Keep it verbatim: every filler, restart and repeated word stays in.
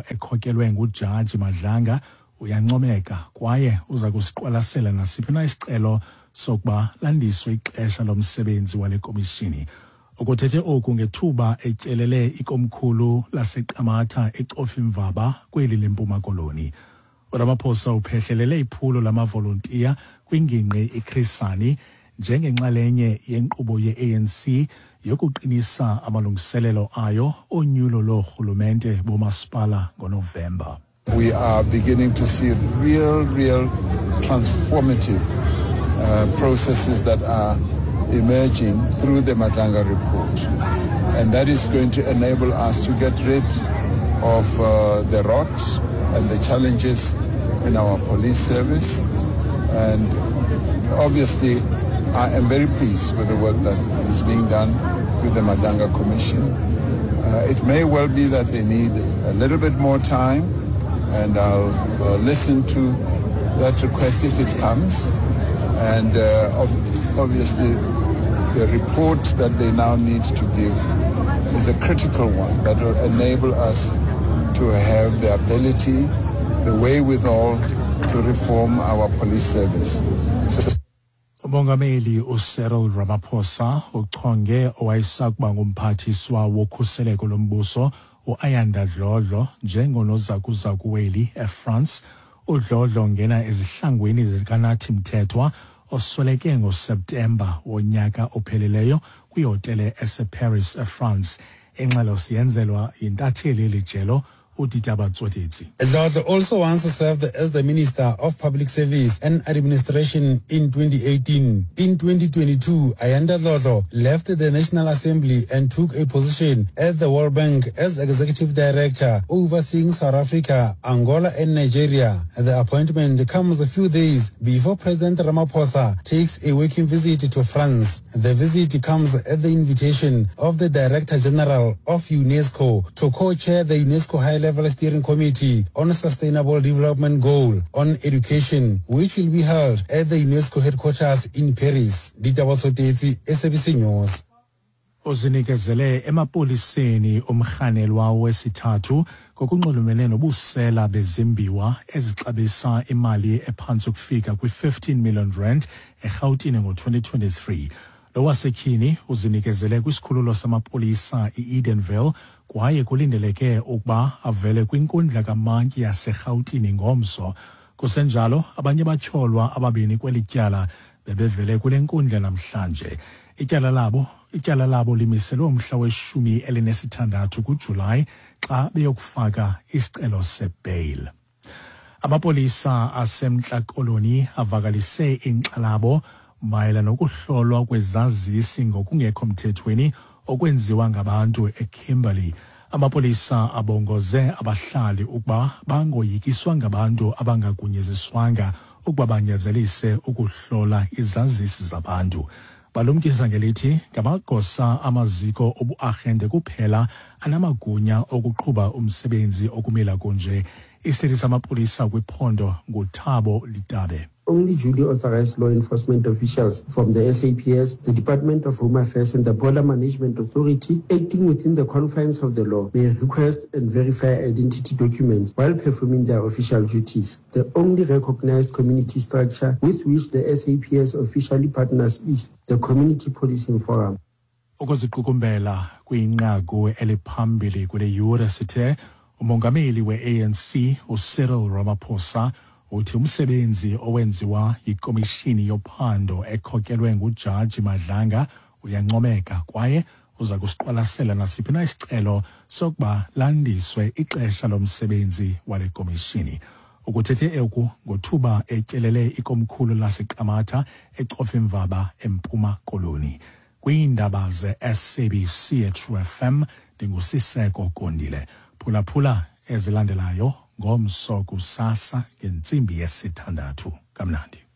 ekhokelwe nguJaji Madlanga uyancomeka kwaye uza kusiqwalasela nasiphi na isicelo sokuba landiswe ixesha lomsebenzi wale komishini. Ukuthethe oku ngethuba etyelele ikomkhulu laseQamatha eCofimvaba kweli leMpuma Koloni. uRamaphosa uphehlelele iphulo lamavolontiya kwingingqi iChris Hani njengenxalenye yenkqubo ye-A N C yokuqinisa amalungiselelo ayo onyulo lorhulumente bomasipala ngoNovemba. We are beginning to see real, real transformative uh, processes that are emerging through the Madlanga report. And that is going to enable us to get rid of uh, the rot and the challenges in our police service. And obviously, I am very pleased with the work that is being done with the Madlanga Commission. Uh, it may well be that they need a little bit more time, and I'll uh, listen to that request if it comes. And uh, ob- obviously, the report that they now need to give is a critical one that will enable us to have the ability, the wherewithal to reform our police service. So uMongameli uCyril Ramaphosa uchonge owayesakuba ngumphathiswa wokhuseleko lombuso uAyanda Dlodlo njengonozakuzakuweli eFrance. uDlodlo ngena ezihlangwini zikaNathi Mthethwa osweleke ngoSeptemba wonyaka opheleleyo kwihotele eseParis eFrance. Engxelo siyenzelwa yintatheli elijelo uDitaba Tsotitsi. Dlodlo also once served as the Minister of Public Service and Administration in twenty eighteen. In twenty twenty-two, Ayanda Dlodlo left the National Assembly and took a position at the World Bank as Executive Director overseeing South Africa, Angola and Nigeria. The appointment comes a few days before President Ramaphosa takes a working visit to France. The visit comes at the invitation of the Director General of UNESCO to co-chair the UNESCO High-Level Steering Committee on Sustainable Development Goal on Education, which will be held at the UNESCO headquarters in Paris. Ditaba Sotetsi, S A B C News. Uzinikezele emapoliseni umrhanelwa wesithathu ngokunxulumene nobusela bezimbiwa ezixabisa imali ephantsi ukufika kwi-fifteen million rand eRhawutini ngo-twenty twenty-three. Lo wasetyhini uzinikezele kwisikhululo samapolisa i-Edenville kwaye kulindeleke ukuba avele kwinkundla kamantyi yaseRhawutini ngomso. Kusenjalo abanye batyholwa ababini kweli tyala bebevele kule nkundla namhlanje. Ityala labo ityala labo limiselwe umhla weshumi elinesithandathu kuJulayi xa beyokufaka isicelo sebail. Amapolisa aseMntla Koloni avakalise inkxalabo mayela nokuhlolwa kwezazisi ngokungekho mthethweni okwenziwa ngabantu eKimberley. Amapolisa abongoze abahlali ukuba bangoyikiswa ngabantu abangagunyaziswanga ukuba banyazelise ukuhlola izazisi zabantu. Balumkisa ngelithi ngamagosa amaziko obuarhente kuphela anamagunya okuqhuba umsebenzi okumila kunje. Isithili samapolisa kwiphondo nguThabo Litabe. Only duly authorized law enforcement officials from the S A P S, the Department of Home Affairs and the Border Management Authority, acting within the confines of the law, may request and verify identity documents while performing their official duties. The only recognized community structure with which the S A P S officially partners is the Community Policing Forum. Ukuziqukumbela kwinqaku eliphambili kule yure sithe umongameli we-A N C uCyril Ramaphosa uthi umsebenzi owenziwa yikomishini yophando ekhokelwe nguJaji Madlanga uyancomeka kwaye uza kusiqwalasela nasiphi na isicelo sokuba landiswe ixesha lomsebenzi wale komishini. Ukuthethe oku ngothuba etyelele ikomkhulu laseQamatha eCofimvaba eMpuma Koloni. Kwiindaba ze-S A B C True F M ndingusiseko Gondile. Phulaphula ezilandelayo ngomso kusasa ngentsimbi yesithandathu. Kamnandi.